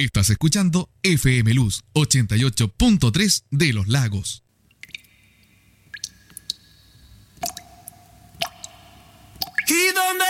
Estás escuchando FM Luz 88.3 de Los Lagos.